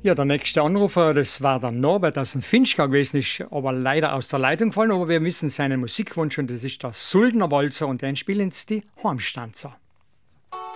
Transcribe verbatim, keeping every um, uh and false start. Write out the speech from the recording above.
Ja, der nächste Anrufer, das war der Norbert aus dem Finchgau gewesen, ist aber leider aus der Leitung gefallen, aber wir wissen seinen Musikwunsch und das ist der Suldner Walzer und den spielen jetzt die Heimstanzer.